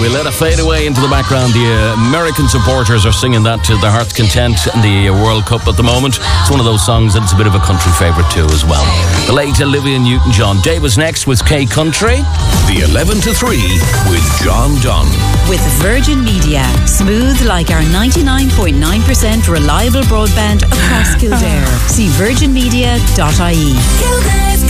We'll let it fade away into the background. The American supporters are singing that to their heart's content in the World Cup at the moment. It's one of those songs that's a bit of a country favourite too as well. The late Olivia Newton-John. Dave was next with K Country. The 11 to 3 with John Dunn. With Virgin Media. Smooth like our 99.9% reliable broadband across Kildare. See virginmedia.ie. Kildare's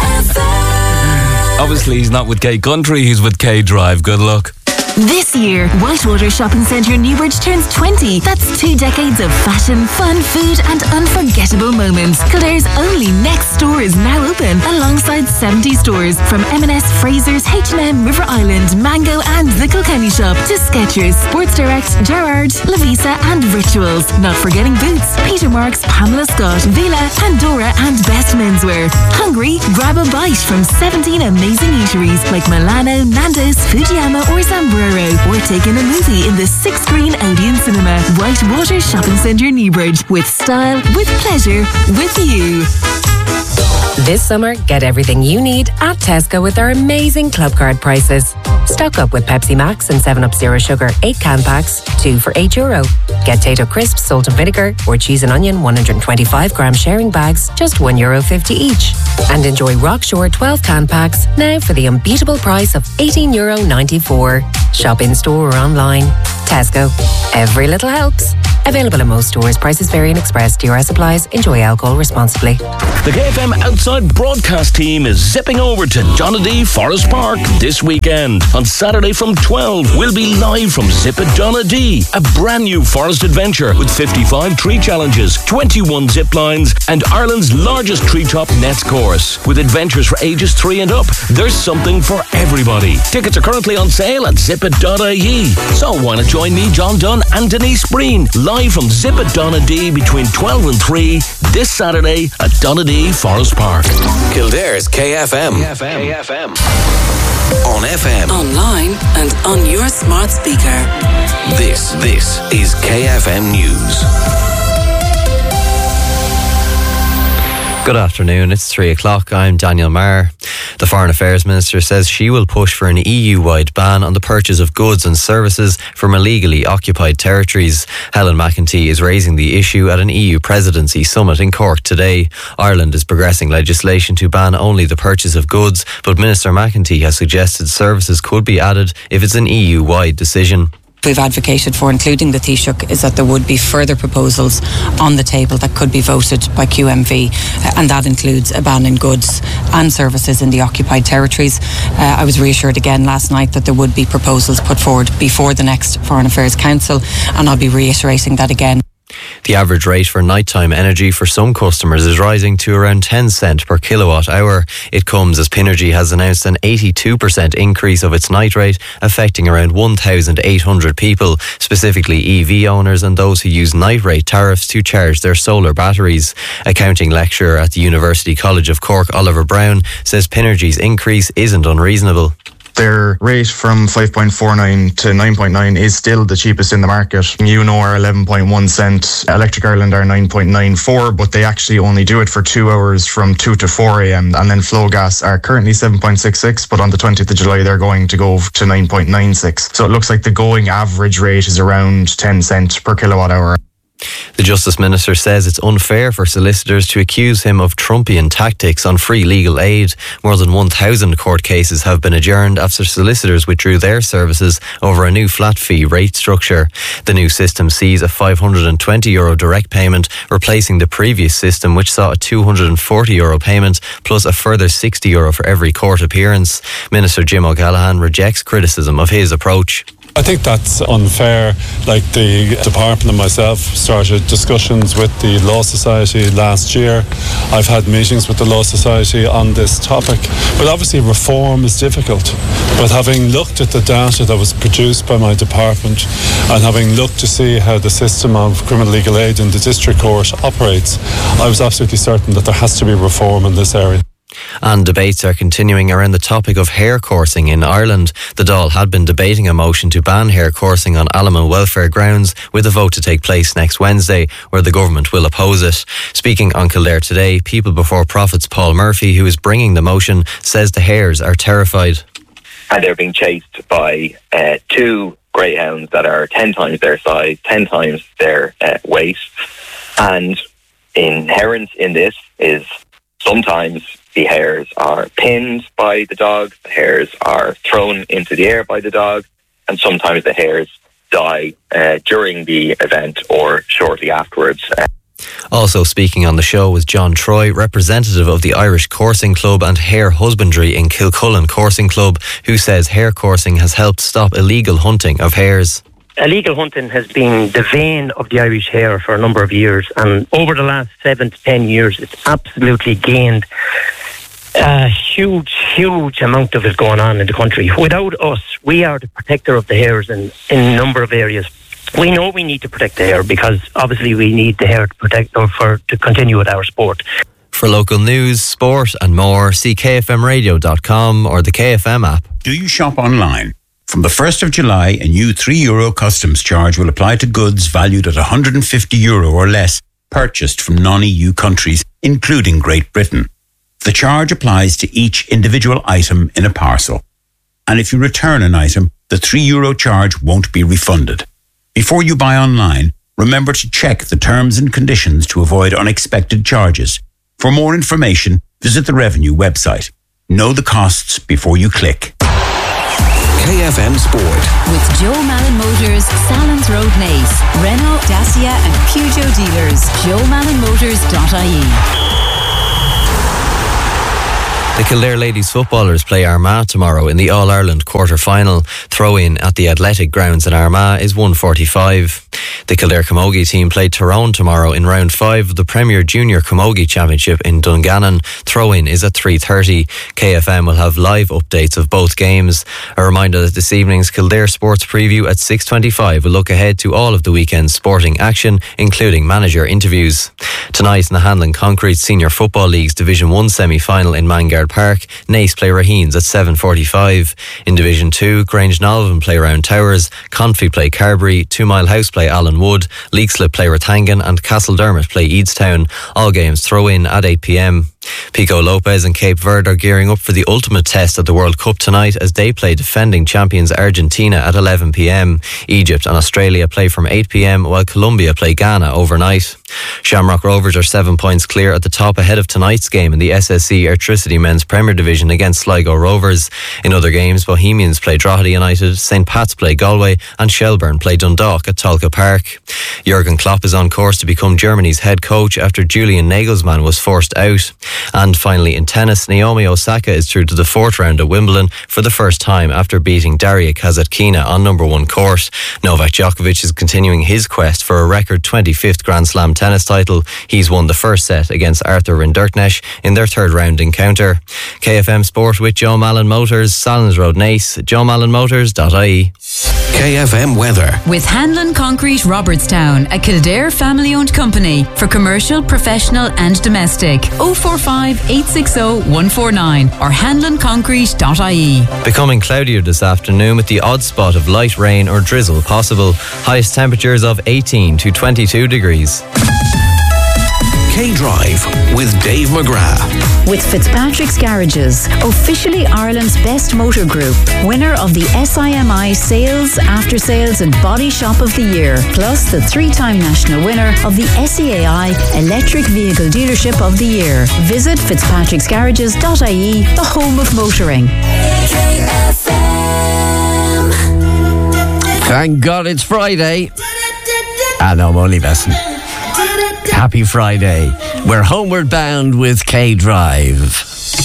KFM. Obviously he's not with K Country, he's with K Drive. Good luck. This year, Whitewater Shopping Centre Newbridge turns 20. That's 2 decades of fashion, fun, food and unforgettable moments. Kildare's only next store is now open alongside 70 stores from M&S, Fraser's, H&M, River Island, Mango and the Kilkenny Shop to Skechers, Sports Direct, Gerrard, Lavisa and Rituals. Not forgetting Boots, Peter Marks, Pamela Scott, Vila, Pandora and Best Menswear. Hungry? Grab a bite from 17 amazing eateries like Milano, Nando's, Fujiyama or Zamburo. Or take in a movie in the 6-screen Odeon Cinema. Whitewater Shopping Centre Newbridge. With style, with pleasure, with you. This summer, get everything you need at Tesco with our amazing club card prices. Stock up with Pepsi Max and 7up Zero Sugar 8-can packs, 2 for €8. Get Tato Crisps, salt and vinegar or cheese and onion 125-gram sharing bags, just €1.50 each. And enjoy Rockshore 12-can packs now for the unbeatable price of €18.94. Shop in store or online. Tesco. Every little helps. Available in most stores. Prices vary in Express. DRS applies. Enjoy alcohol responsibly. The KFM Outside Broadcast team is zipping over to Donadee Forest Park this weekend. On Saturday from 12, we'll be live from Zip at Donadee, a brand new forest adventure with 55 tree challenges, 21 zip lines, and Ireland's largest treetop nets course. With adventures for ages 3 and up, there's something for everybody. Tickets are currently on sale at zip.ie. So why not join me, John Dunn, and Denise Breen, live from Zip at Donadee between 12 and 3 this Saturday at Donadee Forest Park. Kildare's KFM. On FM. Online and on your smart speaker. This is KFM News. Good afternoon, it's 3 o'clock. I'm Daniel Maher. The Foreign Affairs Minister says she will push for an EU-wide ban on the purchase of goods and services from illegally occupied territories. Helen McEntee is raising the issue at an EU presidency summit in Cork today. Ireland is progressing legislation to ban only the purchase of goods, but Minister McEntee has suggested services could be added if it's an EU-wide decision. We've advocated for including the Taoiseach is that there would be further proposals on the table that could be voted by QMV, and that includes a ban on goods and services in the occupied territories. I was reassured again last night that there would be proposals put forward before the next Foreign Affairs Council, and I'll be reiterating that again. The average rate for nighttime energy for some customers is rising to around 10 cents per kilowatt hour. It comes as Pinergy has announced an 82% increase of its night rate, affecting around 1,800 people, specifically EV owners and those who use night rate tariffs to charge their solar batteries. Accounting lecturer at the University College of Cork, Oliver Brown, says Pinergy's increase isn't unreasonable. Their rate from 5.49 to 9.9 is still the cheapest in the market. UNO are 11.1 cent, Electric Ireland are 9.94, but they actually only do it for 2 hours from 2 to 4 a.m. And then Flow Gas are currently 7.66, but on the 20th of July they're going to go to 9.96. So it looks like the going average rate is around 10 cent per kilowatt hour. The Justice Minister says it's unfair for solicitors to accuse him of Trumpian tactics on free legal aid. More than 1,000 court cases have been adjourned after solicitors withdrew their services over a new flat fee rate structure. The new system sees a €520 direct payment, replacing the previous system which saw a €240 payment plus a further €60 for every court appearance. Minister Jim O'Callaghan rejects criticism of his approach. I think that's unfair. Like, the department and myself started discussions with the Law Society last year. I've had meetings with the Law Society on this topic. But obviously reform is difficult. But having looked at the data that was produced by my department and having looked to see how the system of criminal legal aid in the district court operates, I was absolutely certain that there has to be reform in this area. And debates are continuing around the topic of hair coursing in Ireland. The Dáil had been debating a motion to ban hair coursing on animal welfare grounds, with a vote to take place next Wednesday, where the government will oppose it. Speaking on Kildare today, People Before Profit's Paul Murphy, who is bringing the motion, says the hares are terrified. and they're being chased by 2 greyhounds that are 10 times their size, 10 times their weight. And inherent in this is sometimes the hares are pinned by the dog, the hares are thrown into the air by the dog, and sometimes the hares die during the event or shortly afterwards. Also speaking on the show was John Troy, representative of the Irish Coursing Club and Hare Husbandry in Kilcullen Coursing Club, who says hare coursing has helped stop illegal hunting of hares. Illegal hunting has been the vein of the Irish hare for a number of years, and over the last 7 to 10 years it's absolutely gained a huge amount of it going on in the country. Without us, we are the protector of the hares in a number of areas. We know we need to protect the hare because obviously we need the hare to protect or to continue with our sport. For local news, sport and more, see kfmradio.com or the KFM app. Do you shop online? From the 1st of July, a new €3 customs charge will apply to goods valued at €150 or less purchased from non-EU countries, including Great Britain. The charge applies to each individual item in a parcel. And if you return an item, the €3 charge won't be refunded. Before you buy online, remember to check the terms and conditions to avoid unexpected charges. For more information, visit the Revenue website. Know the costs before you click. KFM Sport. With Joe Malin Motors, Salins Road, Naas, Renault, Dacia and Peugeot dealers. JoeMalinMotors.ie. The Kildare ladies footballers play Armagh tomorrow in the All-Ireland quarter-final. Throw-in at the Athletic Grounds in Armagh is 1:45. The Kildare Camogie team play Tyrone tomorrow in round 5 of the Premier Junior Camogie Championship in Dungannon. Throw-in is at 3:30. KFM will have live updates of both games. A reminder that this evening's Kildare Sports Preview at 6:25 will look ahead to all of the weekend's sporting action, including manager interviews. Tonight in the Hanlon Concrete Senior Football League's Division 1 semi-final in Mangard Park, Naas play Raheens at 7:45. In Division 2, Grange Nolvan play Round Towers, Confey play Carbery, 2 Mile House play Allen Wood, Leixlip play Rathangan and Castledermot play Eadstown. All games throw in at 8 p.m. Pico Lopez and Cape Verde are gearing up for the ultimate test at the World Cup tonight as they play defending champions Argentina at 11 p.m. Egypt and Australia play from 8 p.m. while Colombia play Ghana overnight. Shamrock Rovers are 7 points clear at the top ahead of tonight's game in the SSE Airtricity Men's Premier Division against Sligo Rovers. In other games, Bohemians play Drogheda United, St. Pat's play Galway and Shelburne play Dundalk at Tolka Park. Jurgen Klopp is on course to become Germany's head coach after Julian Nagelsmann was forced out. And finally in tennis, Naomi Osaka is through to the 4th round at Wimbledon for the first time after beating Daria Kasatkina on number 1 court. Novak Djokovic is continuing his quest for a record 25th Grand Slam tennis title. He's won the first set against Arthur Rinderknecht in their 3rd round encounter. KFM Sport with Joe Malin Motors, Salins Road, Naas, JoeMalinMotors.ie. KFM Weather. With Hanlon Concrete Robertstown, a Kildare family-owned company for commercial, professional and domestic. 045 860 149 or hanlonconcrete.ie. Becoming cloudier this afternoon with the odd spot of light rain or drizzle possible. Highest temperatures of 18 to 22 degrees. K-Drive with Dave McGrath. With Fitzpatrick's Garages, officially Ireland's best motor group, winner of the SIMI Sales, After Sales and Body Shop of the Year, plus the 3-time national winner of the SEAI Electric Vehicle Dealership of the Year. Visit fitzpatricksgarages.ie, the home of motoring. Thank God it's Friday. No, I'm only messing. Happy Friday. We're homeward bound with K-Drive.